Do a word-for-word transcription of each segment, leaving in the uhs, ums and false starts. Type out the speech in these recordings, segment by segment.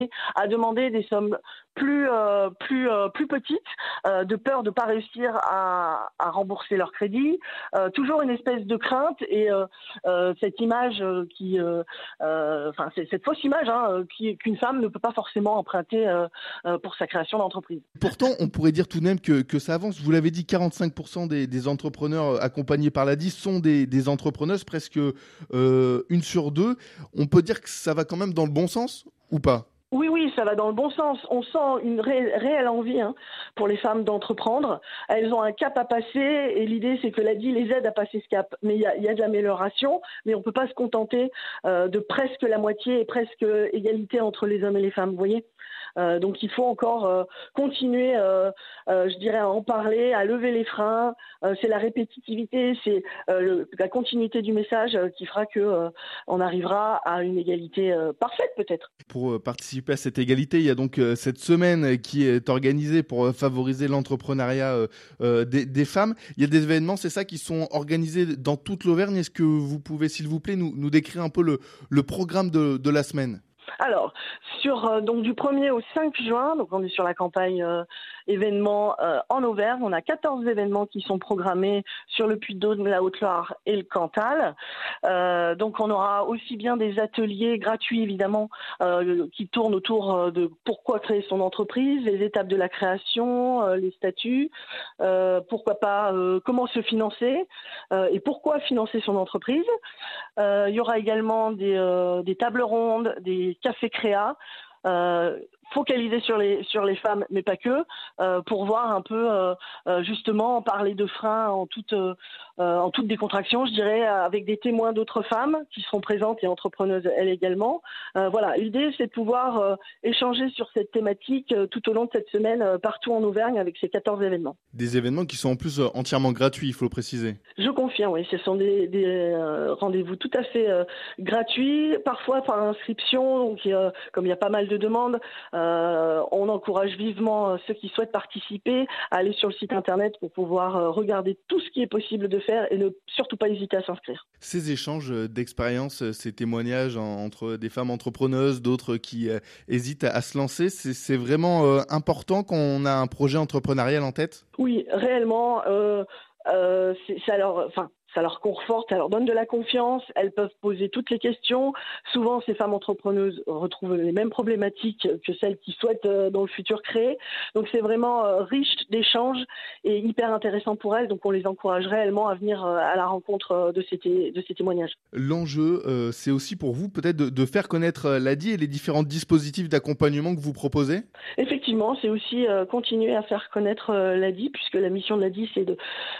à demander des sommes plus euh, plus euh, plus petites, euh, de peur de ne pas réussir à, à rembourser leur crédit. Euh, toujours une espèce de crainte et euh, euh, cette image euh, qui, euh, euh, enfin c'est, cette fausse image hein, qui, qu'une femme ne peut pas forcément emprunter euh, euh, pour sa création d'entreprise. Pourtant, on pourrait dire tout de même que, que ça avance. Vous l'avez dit, quarante-cinq pour cent des, des entrepreneurs accompagnés par l'A D I sont des, des entrepreneuses, presque euh, une sur deux. On peut dire que ça va quand même dans le bon sens ou pas? Oui, oui, ça va dans le bon sens. On sent une ré- réelle envie hein, pour les femmes d'entreprendre. Elles ont un cap à passer et l'idée, c'est que l'A D I les aide à passer ce cap. Mais il y a, il y a de l'amélioration, mais on ne peut pas se contenter euh, de presque la moitié et presque égalité entre les hommes et les femmes, vous voyez. Euh, donc il faut encore euh, continuer, euh, euh, je dirais, à en parler, à lever les freins. Euh, c'est la répétitivité, c'est euh, le, la continuité du message euh, qui fera que euh, on arrivera à une égalité euh, parfaite peut-être. Pour euh, participer à cette égalité, il y a donc euh, cette semaine qui est organisée pour euh, favoriser l'entrepreneuriat euh, euh, des, des femmes. Il y a des événements, c'est ça, qui sont organisés dans toute l'Auvergne. Est-ce que vous pouvez, s'il vous plaît, nous, nous décrire un peu le, le programme de, de la semaine ? Alors, sur euh, donc du premier au cinq juin, donc on est sur la campagne euh, événements euh, en Auvergne. On a quatorze événements qui sont programmés sur le Puy-de-Dôme, la Haute-Loire et le Cantal. Euh, donc on aura aussi bien des ateliers gratuits évidemment euh, qui tournent autour de pourquoi créer son entreprise, les étapes de la création, euh, les statuts, euh, pourquoi pas euh, comment se financer euh, et pourquoi financer son entreprise. Euh, il y aura également des, euh, des tables rondes, des cafés créa, euh, focalisés sur les sur les femmes, mais pas que, euh, pour voir un peu euh, euh, justement parler de freins en toute euh, en toute décontraction, je dirais, avec des témoins d'autres femmes qui seront présentes et entrepreneuses elles également. Euh, voilà, l'idée c'est de pouvoir euh, échanger sur cette thématique euh, tout au long de cette semaine euh, partout en Auvergne avec ces quatorze événements. Des événements qui sont en plus euh, entièrement gratuits, il faut le préciser. Je confirme, oui, ce sont des, des euh, rendez-vous tout à fait euh, gratuits, parfois par inscription, donc euh, comme il y a pas mal de demandes, euh, on encourage vivement euh, ceux qui souhaitent participer à aller sur le site internet pour pouvoir euh, regarder tout ce qui est possible de faire et ne surtout pas hésiter à s'inscrire. Ces échanges d'expériences, ces témoignages en, entre des femmes entrepreneuses, d'autres qui euh, hésitent à, à se lancer, c'est, c'est vraiment euh, important quand on a un projet entrepreneurial en tête ? Oui, réellement, euh, euh, c'est, ça leur, enfin, ça leur conforte, ça leur donne de la confiance. Elles peuvent poser toutes les questions. Souvent, ces femmes entrepreneuses retrouvent les mêmes problématiques que celles qui souhaitent euh, dans le futur créer. Donc, c'est vraiment euh, riche d'échanges et hyper intéressant pour elles. Donc, on les encourage réellement à venir euh, à la rencontre euh, de ces, té- de ces témoignages. L'enjeu, euh, c'est aussi pour vous peut-être de, de faire connaître euh, l'A D I et les différents dispositifs d'accompagnement que vous proposez ? Effectivement, c'est aussi euh, continuer à faire connaître euh, l'A D I, puisque la mission de l'A D I, c'est de,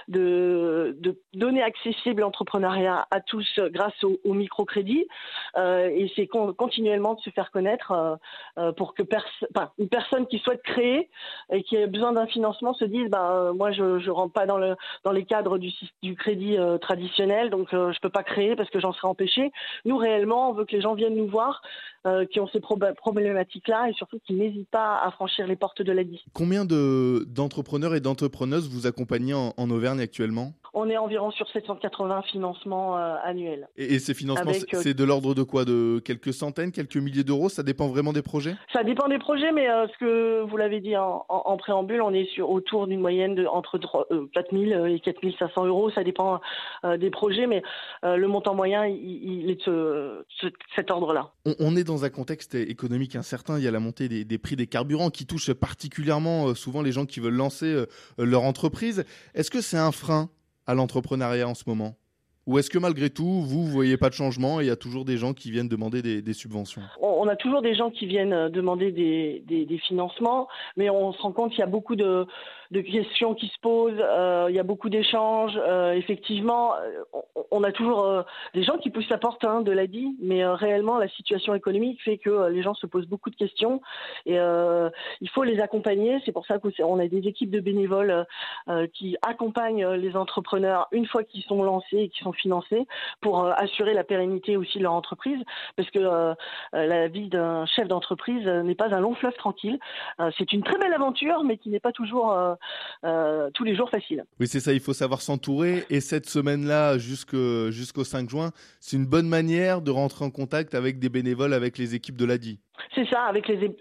de, de donner accessible l'entrepreneuriat à tous euh, grâce au, au microcrédit. Euh, et c'est con, continuellement de se faire connaître euh, euh, pour que pers- enfin, une personne qui souhaite créer et qui a besoin d'un financement se dise ben, euh, moi, je ne rentre pas dans, le, dans les cadres du, du crédit euh, traditionnel, donc euh, je ne peux pas créer parce que j'en serai empêché. Nous, réellement, on veut que les gens viennent nous voir, euh, qui ont ces pro- problématiques-là et surtout qui n'hésitent pas à franchir les portes de l'A D I. Combien de, d'entrepreneurs et d'entrepreneuses vous accompagnez en, en Auvergne actuellement ? On est environ sur sept cent quatre-vingts financements euh, annuels. Et, et ces financements, Avec, c'est, euh, c'est de l'ordre de quoi ? De quelques centaines, quelques milliers d'euros ? Ça dépend vraiment des projets ? Ça dépend des projets, mais euh, ce que vous l'avez dit en, en, en préambule, on est sur autour d'une moyenne de entre euh, quatre mille et quatre mille cinq cents euros. Ça dépend euh, des projets, mais euh, le montant moyen, il, il est de ce, ce, cet ordre-là. On, on est dans un contexte économique incertain. Il y a la montée des, des prix des carburants qui touche particulièrement euh, souvent les gens qui veulent lancer euh, leur entreprise. Est-ce que c'est un frein à l'entrepreneuriat en ce moment ? Ou est-ce que malgré tout, vous, vous voyez pas de changement et il y a toujours des gens qui viennent demander des, des subventions ? On a toujours des gens qui viennent demander des, des, des financements, mais on se rend compte qu'il y a beaucoup de, de questions qui se posent, euh, il y a beaucoup d'échanges. Euh, effectivement, on, on a toujours euh, des gens qui poussent la porte hein, de l'A D I, mais euh, réellement, la situation économique fait que euh, les gens se posent beaucoup de questions et euh, il faut les accompagner. C'est pour ça qu'on a des équipes de bénévoles euh, qui accompagnent les entrepreneurs une fois qu'ils sont lancés et qu'ils sont financés pour euh, assurer la pérennité aussi de leur entreprise, parce que euh, la vie d'un chef d'entreprise n'est pas un long fleuve tranquille. Euh, c'est une très belle aventure, mais qui n'est pas toujours euh, euh, tous les jours faciles. Oui, c'est ça, il faut savoir s'entourer. Et cette semaine-là, jusqu'au, jusqu'au cinq juin, c'est une bonne manière de rentrer en contact avec des bénévoles, avec les équipes de l'A D I. C'est ça, avec les,